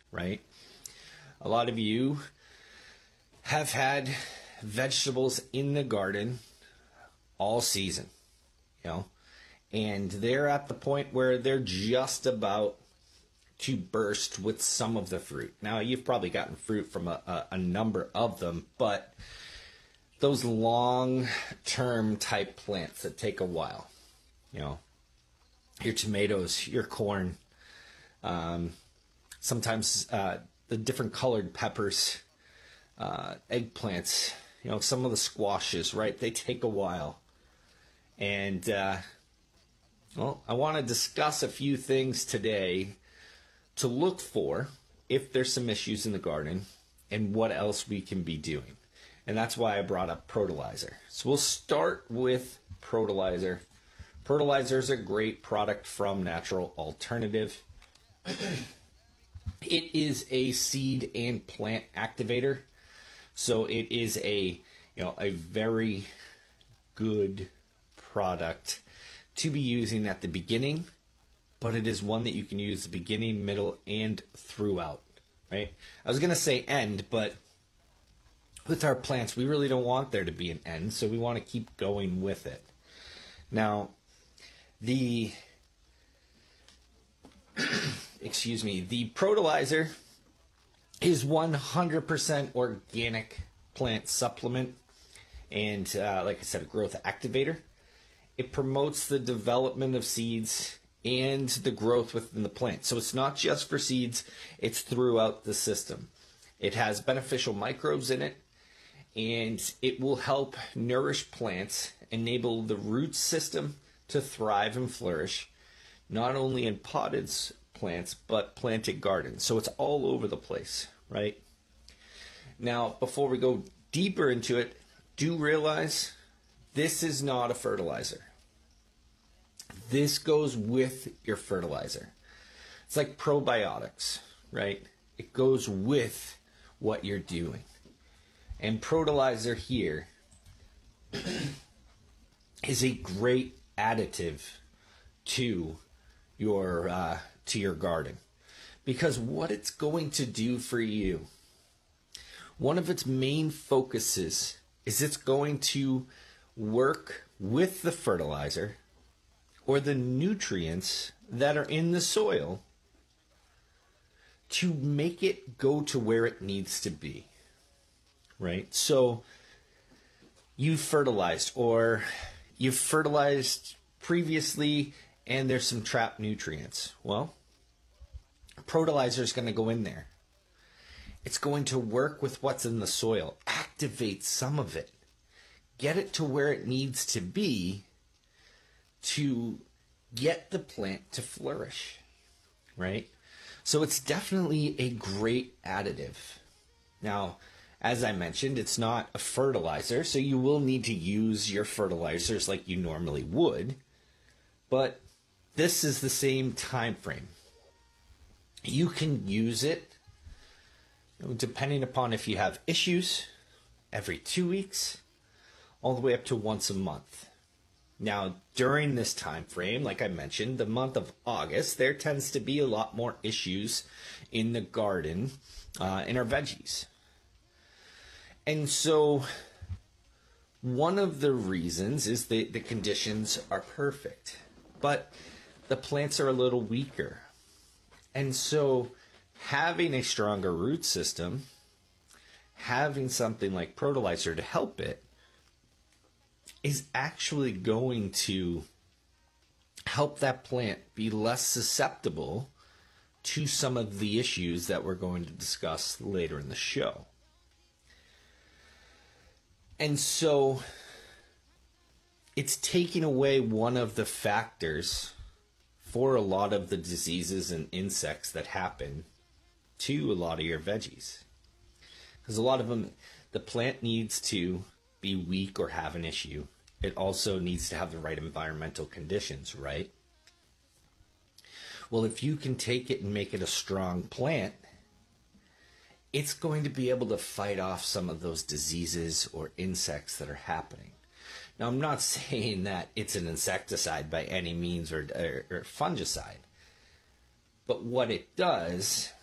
right? A lot of you have had vegetables in the garden all season, and they're at the point where they're just about to burst with some of the fruit. Now, you've probably gotten fruit from a number of them, but those long-term type plants that take a while, your tomatoes, your corn, sometimes the different colored peppers, eggplants, some of the squashes, right? They take a while. And, I want to discuss a few things today to look for if there's some issues in the garden and what else we can be doing. And that's why I brought up Protolizer. So we'll start with Protolizer. Protolizer is a great product from Natural Alternative. It is a seed and plant activator. So it is a very good product to be using at the beginning, but it is one that you can use the beginning, middle, and throughout, right? I was going to say end, but with our plants, we really don't want there to be an end, so we want to keep going with it. Now, the Protolizer is 100% organic plant supplement, and like I said, a growth activator. It promotes the development of seeds and the growth within the plant. So it's not just for seeds, it's throughout the system. It has beneficial microbes in it, and it will help nourish plants, enable the root system to thrive and flourish, not only in potted plants, but planted gardens. So it's all over the place, right? Now, before we go deeper into it, do realize this is not a fertilizer. This goes with your fertilizer. It's like probiotics, right? It goes with what you're doing. And Protolizer here is a great additive to your garden, because what it's going to do for you, one of its main focuses is it's going to work with the fertilizer or the nutrients that are in the soil to make it go to where it needs to be, right? So you've fertilized previously and there's some trapped nutrients. Well, Protolizer is going to go in there. It's going to work with what's in the soil, activate some of it, get it to where it needs to be to get the plant to flourish, right? So it's definitely a great additive. Now, as I mentioned, it's not a fertilizer, so you will need to use your fertilizers like you normally would, but this is the same time frame. You can use it, depending upon if you have issues, every 2 weeks, all the way up to once a month. Now, during this time frame, like I mentioned, the month of August, there tends to be a lot more issues in the garden, in our veggies. And so one of the reasons is the conditions are perfect, but the plants are a little weaker. And so having a stronger root system, having something like Protolizer to help it, is actually going to help that plant be less susceptible to some of the issues that we're going to discuss later in the show. And so it's taking away one of the factors for a lot of the diseases and insects that happen to a lot of your veggies. Because a lot of them, the plant needs to be weak or have an issue. It also needs to have the right environmental conditions, right? Well, if you can take it and make it a strong plant, it's going to be able to fight off some of those diseases or insects that are happening. Now, I'm not saying that it's an insecticide by any means or fungicide, but what it does